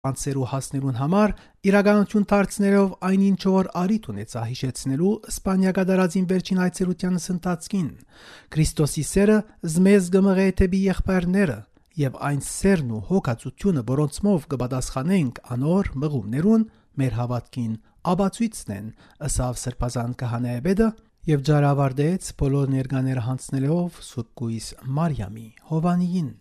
անցերու հասնելուն համար իրականություն դարձնելով այն ինչ որ արիթ ունեցա հիշեցնելու Իսպանիա վերջին այցելությանս ընթացքին Քրիստոսի սերը զմեզ գմղե թեպի եղբայրները եւ այն սերն ու հոգացությունը որոնցմով կպատասխանենք անոր մղումներուն մեր հավատքին աբացույցն են ըսավ սրբազան քահանայապետը եւ ջարավարդեց բոլոր ներկաները հանձնելով Սուրբ Գույս Մարիամի Հովանիին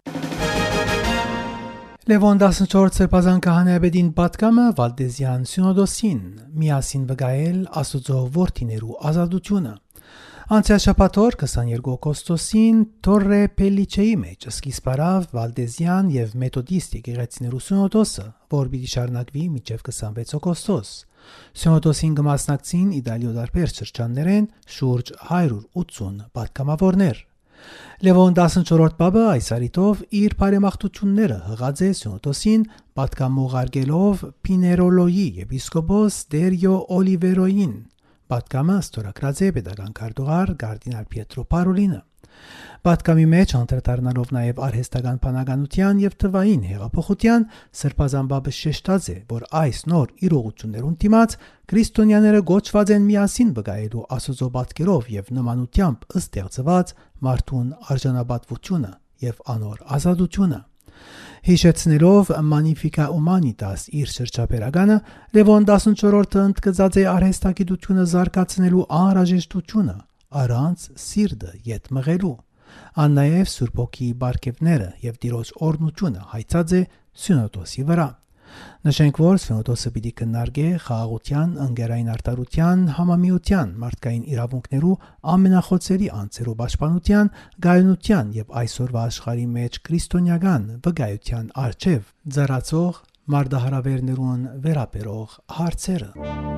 Լևոն 14 սրբազան քահանայապետին պատկամը Վալդեզյան Սինոդոսին միասին վկայել Աստուծո որդիներու ազատությունը Անցյալ շաբաթօր 22 օգոստոսին Թորրե Պելիչեի մեջ սկիզբ առավ Վալդեզյան եւ Մեթոդիստ եկեղեցիներու Սինոդոսը, որ պիտի շարունակվի մինչեւ 26 օգոստոս։ Սինոդոսին կմասնակցին Իտալիո դարբեր շրջաններեն շուրջ 180 պատգամավորներ։ Լևոն 14-րդ պապը այս արիտով իր բարեմաղթությունները հղած է Սինոդոսին պատգամուղարկելով Պիներոլոյի եպիսկոպոս Դերիո Օլիվերոյին։ Պատգամը ստորագրած է պետական քարտուղար կարդինալ Պիետրո Պարոլինը։ Պատգամի մեջ անդրադառնալով նաև արհեստական բանականության եւ թվային հեղափոխության սրբազան պապը շեշտած է, որ այս նոր իրողություններուն դիմաց քրիստոնյաները գոչված են միասին վկայելու Աստծո պատկերով եւ նմանությամբ ստեղծված մարդուն արժանապատվությունը եւ անոր ազատությունը։ Հիշեցնելով Magnificat Humanitas իր շրջապերականը Լևոն 14-րդը ընդգծած է արհեստագիտությունը զարգացնելու անհրաժեշտությունը առանց սիրտը յետ մղելու ան նաև Սուրբ Հոգիի բարգեւները եւ Տիրոջ օրհնությունը հայցած է Սինոդոսի վրա նշենք որ Սինոդոսը պիտի քննարկի խաղաղության, ընկերային արտարության, համամիության, մարդկային իրավունքներու ամենախոցերի անձերու պաշտպանության, գայունության եւ այսօրվա աշխարհի մեջ քրիստոնեական վկայության արժեվ ծառացող մարդահրավերներուն վերաբերող հարցերը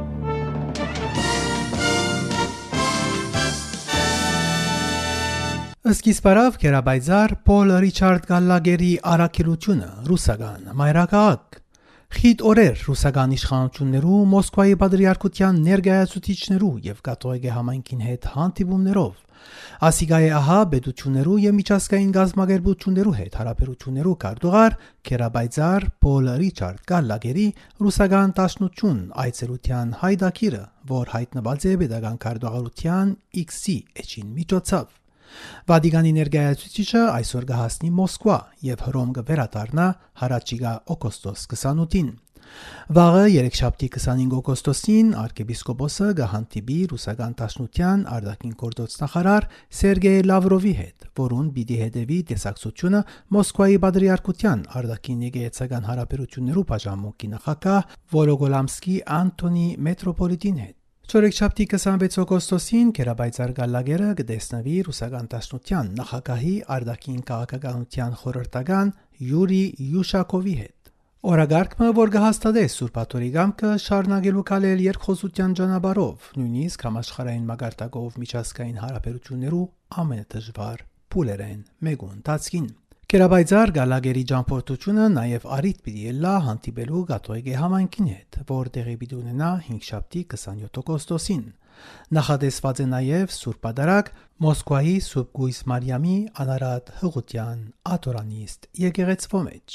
Սկիզբարավ Կերաբայձար Պոլ Ռիչարդ Գալլագերի առաքելությունը ռուսական մայրաքաղաք Խիտ օրեր ռուսական իշխանություններու Մոսկվայի պատրիարքության ներկայացուցիչներու եւ կաթողիկե համայնքին հետ հանդիպումներով Ասիգայի ահա պետություններու եւ միջազգային գազམ་ագերբություններու հետ հարաբերություններու քարտուղար Կերաբայձար Պոլ Ռիչարդ Գալլագերի ռուսական տաշնություն այցելության հայդակիրը, որ հայտնված է պետական քարտուղարության X-ի էջին միջոցով Վատիկանի ներկայացուցիչը այսօր կհասնի Մոսկվա եւ Հռոմ կվերադառնա հարաճիգա օգոստոս 28-ին։ Վաղը երեքշաբթի 25 օգոստոսին arczepiskopos-ը կհանդիպի ռուսական տաշնության արտաքին գործոց նախարար Սերգեյ Լավրովի հետ, որուն պիտի հետևի տեսակցությունը Մոսկվայի պատրիարքության արտաքին եկեղեցական հարաբերություններու բաժանմունքի նախագահ Վոլոգոլամսկի Անտոնի մետրոպոլիտին հետ։ Չորեքշաբթի 26 օգոստոսին Կերաբայձար Գալլագերը կտեսնվի ռուսական տաշնության նախագահի արտաքին քաղաքականության խորհրդական Յուրի Յուշակովի հետ։ Օրագարկը, որ կհաստատե Սուրբ Աթորի գամքը շարունակելու կալել երկխոսության ճանապարհով, նույնիսկ համաշխարհային մակարդակով միջազգային հարաբերություններու ամենադժվար փուլերեն մեկուն տածքին։ Կերաբայձար Գալլագերի ճամփորդությունը նաև արիթ պիտի լա հանդիպելու կաթողիկե համայնքին հետ, որ տեղի պիտի ունենա 5-շաբթի 27 օգոստոսին։ Նախատեսված է նաև Սուրբ Պատարագ Մոսկվայի Սուրբ Գույս Մարիամի անարատ հղության աթորանիստ եկեղեցվո մեջ։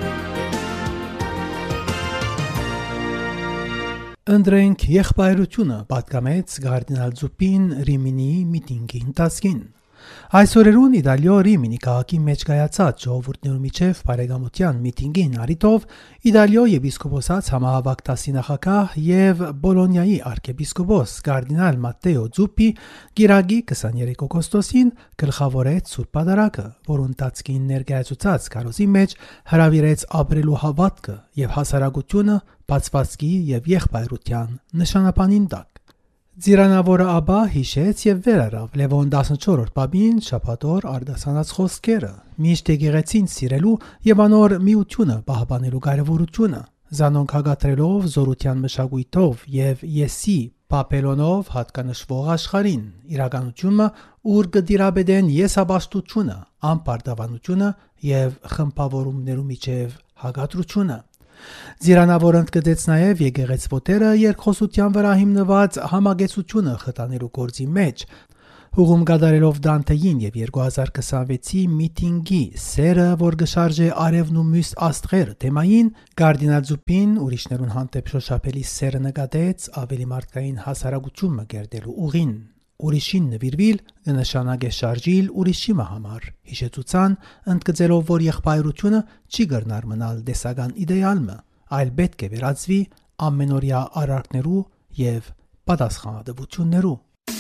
Ընդրենք եղբայրությունը պատկամեց կարդինալ Զուպին Ռիմինի միտինգի ընթացքին։ Այսօրերուն Իտալիո Ռիմինի քաղաքի մեջ կայացած ժողովուրդներու միջև բարեկամության միտինգին առիթով Իտալիո եպիսկոպոսած համահավաք դասինախագահ եւ Բոլոնիայի arczepiskopos կարդինալ Մատտեո Զուպի գիրագի 23 օգոստոսին գլխավորեց Սուրբ Պատարագը, որոնց տածքին ներկայացուցած կարոզի մեջ հրավիրեց ապրելու հավատքը եւ հասարակությունը բացվածքի եւ եղբայրության նշանապանին տակ։ Ձիրանավորը աբա հիշեց եւ վերարավ Լևոն 14-րդ պապին շաբաթօր արդասանած խոսքերը միշտ եկեղեցին սիրելու եւ անոր միությունը պահպանելու կարեւորությունը զանոնք հագատրելով զորության մշակույթով եւ եսի պապելոնով հատկանշվող աշխարհին իրականությունը ուր կդիրաբեդեն եսաբաշտությունը անպարտավանությունը եւ խմբավորումներու միջև հագատրությունը Ձիրանավորը ընդգծեց նաև եկեղեցվոտերը երկխոսության վրա հիմնված համագեցությունը խթանելու գործի մեջ, Հուղում գադարելով Դանթեին եւ 2026-ի միտինգի սերը, որ գշարժե արևն ու մյուս աստղերը թեմային, Գարդինաձուպին ուրիշներուն հանդեպ շոշափելի սերը նկատեց ավելի մարդկային հասարակություն մգերդելու ուղին։ Ուրիշին նվիրվիլ կնշանակե շարժիլ ուրիշի համար, հիշեցուցան, ընդգծելով, որ եղբայրությունը չի գրնար մնալ դեսական իդեալը, այլ պետք է վերածվի ամենօրյա արարքներու եւ պատասխանատվություններու։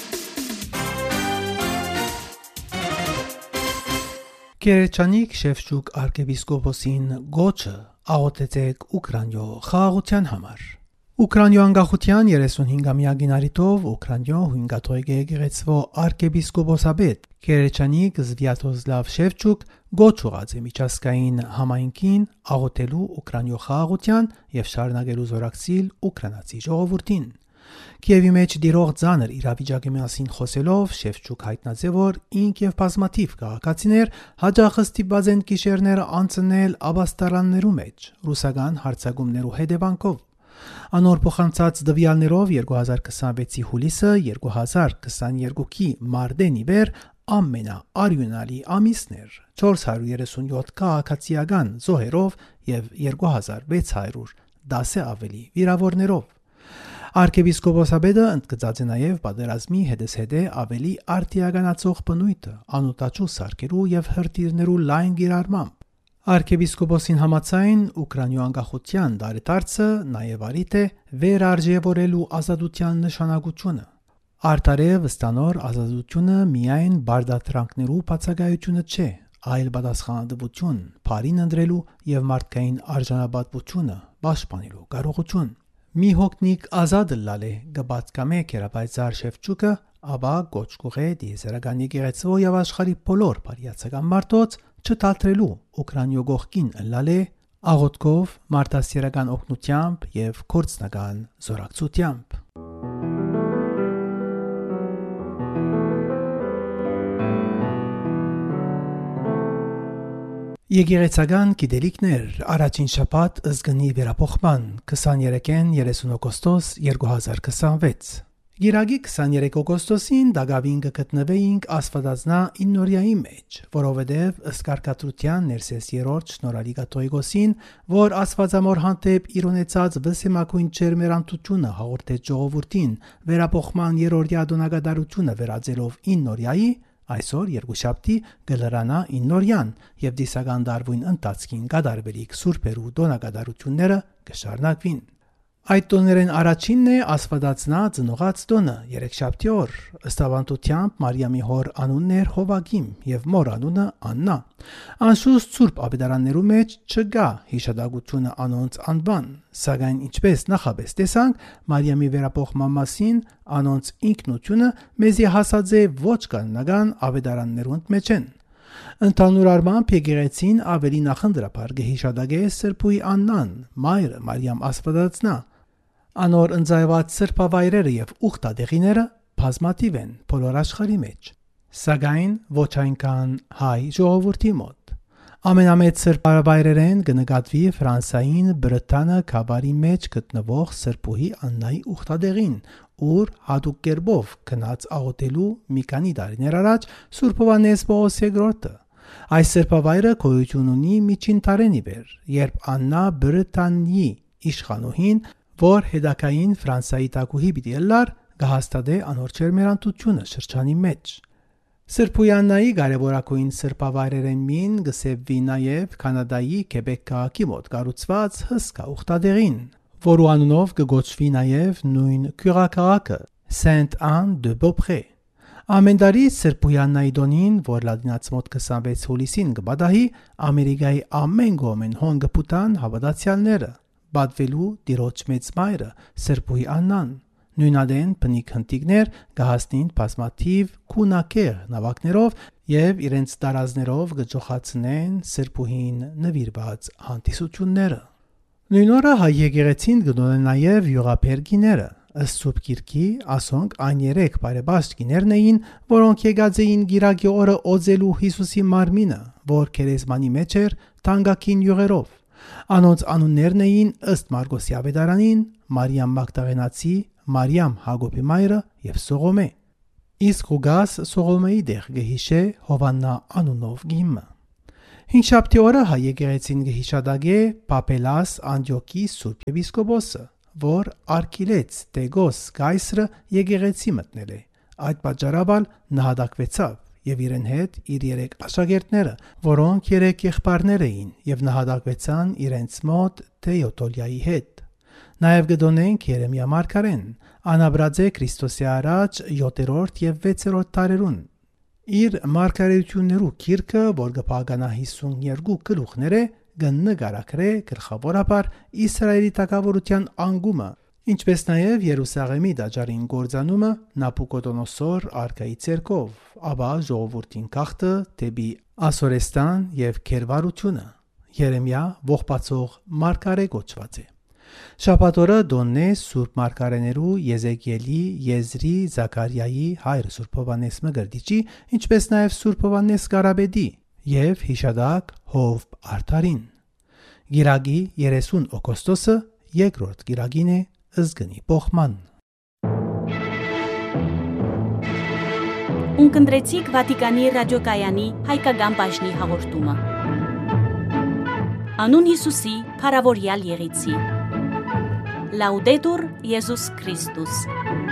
Կերեչանիկ Շևչուկ arczepiskopոսին գոչը աղոթեցեք Ուկրաինայ խաղաղության համար։ Ուկրաինայ անկախության 35-ամյակին արիտով Ուկրաինայ հույնկաթողիկ եկեղեցվո arczepiskoposabet Կերեչանիկ Զվյատոսլավ Շևչուկ գոչ ուղղած է միջազգային համայնքին աղոթելու Ուկրաինայ խաղաղության եւ շարունակելու զորակցիլ ուկրաինացի ժողովրդին։ Կիևի մեջ դիրող ցաներ իրավիճակի մասին խոսելով Շևչուկ հայտնած է, որ ինք եւ բազմաթիվ քաղաքացիներ հաջող ստիպված են գիշերները անցնել աբաստարաններու մեջ ռուսական հարձակումներու հետևանքով։ Անոր փոխանցած դվյալներով 2026-ի հուլիսը 2022-ի մարտին իվեր ամենաարյունալի ամիսներ 437 քաղաքացիական զոհերով եւ 2610 ավելի վիրավորներով։ Arczepiskoposabedը ընդգծած է նաև պատերազմի հետզհետե ավելի արտիականացող բնույթը, անօտաչու սարքերու եւ հրթիռներու լայն գիրառմամբ։ Arczepiskoposին համաձայն Ուկրաինայ անկախության դարետարցը նաև արիտ է վերարժևորելու ազատության նշանակությունը։ Արտարև ստանոր ազատությունը միայն բարդատրանքներու բացակայությունը չէ, այլ պատասխանատվություն, բարին ընտրելու եւ մարդկային արժանապատվությունը պաշտպանելու կարողություն։ Մի հոգնիկ ազատ լալե գբացկամե կերապայծար Շևչուկը, ապա գոչկուղե դիեզերական եկեղեցվո եւ աշխարհի բոլոր բարիացական մարդոց չթատրելու Ուկրաինայ գողքին լալե աղոթքով, մարդասիրական օգնությամբ եւ կորցնական զորակցությամբ։ Եկեղեցական գիտելիքներ առաջին շաբաթ ըզգնի վերապոխման 23-ին 30 օգոստոս 2026 Գիրագի 23 օգոստոսին դագավին կգտնվեինք Աստվածածնա իննորիայի մեջ, որովհետև ըստ կարգադրության ներսես երրորդ շնորհալի կաթողիկոսին, որ Աստվածամոր հանդեպ իրոնեցած վսեմակույն ջերմերանտությունը հաղորդեց ժողովրդին վերապոխման երրորդյա դոնակատարությունը վերածելով իննորիայի, այսօր երկուշաբթի գլրանա իննորյան եւ դիսական դարվույն ընթացքին կդարվելիք սուրբերու դոնակատարությունները կշարունակվին։ Այդ տոներեն առաջինն է Աստվածածնա ծնողած տոնը երեքշաբթի օր, ըստ ավանդությամբ Մարիամի հոր անունն էր Հովագիմ եւ մոր անունը Աննա։ Անշուշտ Սուրբ Ավետարաններու մեջ չկա հիշադակությունը անոնց անվան, սակայն ինչպես նախապես տեսանք Մարիամի վերապոխման մասին անոնց ինքնությունը մեզի հասած է ոչ կանոնական ավետարաններու մեջ են։ Ընդհանուր առմամբ եկեղեցին ավելի նախընտրաբար գհիշադակե Սրբուհի Աննան, մայրը Մարիամ Աստվածածնա։ Անոր ընձայված սրբավայրերը եւ ուխտադեղիները բազմաթիվ են բոլոր աշխարհի մեջ, սակայն ոչ այնքան հայ ժողովրդի մոտ։ Ամենամեծ սրբավայրերեն կնկատվի Ֆրանսային Բրետանը քավարի մեջ գտնվող Սրբուհի Աննայի ուխտադեղին, ուր հատուկ կերպով քնած աղոթելու մի քանի տարիներ առաջ Սուրբ Հովհաննես Պողոս II այս սրբավայրը գոյություն ունի միջին տարենի վեր, երբ Աննա Բրետանիի իշխանուհին, որ հետակային Ֆրանսայի տակուհի պիտի ելար, կհաստատե անոր ջերմերանտությունը շրջանի մեջ։ Սրբուհի Աննայի կարևորագույն սրբավայրերեն մին գսեվվի նաև Կանադայի Քեբեկ քաղաքի մոտ կառուցված հսկա ուխտադեղին, որու անունով կգոչվի նաև նույն քյուրաքաղաքը Sainte-Anne-de-Beaupré։ Ամեն տարի Սրբուհի Աննայի տոնին, որ լատինաց մոտ 26 հուլիսին կբադահի, Ամերիկայի ամեն կողմեն հոն կփութան հավատացյալները, բադվելու Տիրոջ մեծ մայրը Սրբուհի Աննան։ Նույնադեն բնիկ հնտիկներ կհասնին բազմաթիվ քունակեր նավակներով եւ իրենց տարազներով կջոխացնեն Սրբուհին նվիրված հանդիսությունները։ Նույն օրը հայ եկեղեցին կդոնեն նաև յուղափերգիները, ըստ Սուրբ Գիրքի, ասոնք այն 3 բարեբաստ գիներն էին, որոնք եկած էին գիրակի օրը օձելու Հիսուսի մարմինը, որ քերեզմանի մեջ էր թանկագին յուղերով։ Անոնց անուններն էին ըստ Մարգոսի ավետարանին Մարիամ Մագդաղենացի, Մարիամ Հակոբի մայրը եւ Սողոմե։ Իսկ ուգաս Սողոմեի դեղ գհիշե Հովաննա անունով գիմը։ Հինգշաբթի օրը հայ եկեղեցին գհիշադագե Պապելաս Անդիոկի Սուրբ Եպիսկոպոսը, որ արկիլեց Տեգոս Գայսրը եկեղեցի մտնել է։ Այդ պատճառաբար նահատակվեցավ եւ իրեն հետ իր 3 աշակերտները, որոնք 3 եղբայրներ էին եւ նահատակվեցան իրենց մոտ Թեոդոլիայի հետ։ Նաև գտոնենք Երեմիա մարգարեն, անաբրածե Քրիստոսի առաջ 7-րդ եւ 6-րդ դարերուն։ Իր մարգարեություններու քիրքը, որ գփականա 52 գլուխներ է, գննգարակրե գլխավորաբար Իսրայելի թագավորության անգումը, ինչպես նաև Երուսաղեմի դաջարին գործանումը Նաբուկոդոնոսոր արքայի ցերկով, ապա ժողովրդին գախտը դեպի Ասորեստան եւ քերվարությունը։ Երեմիա ողբացող մարգարե կոչված է։ Շաբաթ օրը դոննե Սուրբ մարգարեներու Եզեկիելի, Եզրի, Զաքարիայի, հայր Սուրբ Հովանես Մգրտիչի, ինչպես նաև Սուրբ Հովանես Կարապետի եւ հիշադակ Հով Արթարին։ Գիրագի 30 օգոստոսը երկրորդ գիրագին է ըզգնի փոխման։ Ունկնդրեցիք Վատիկանի ռադիոկայանի հայկական բաժնի հաղորդումը։ Անուն Հիսուսի փառավորյալ եղեցի։ Լաուդետուր Եզուս Քրիստոս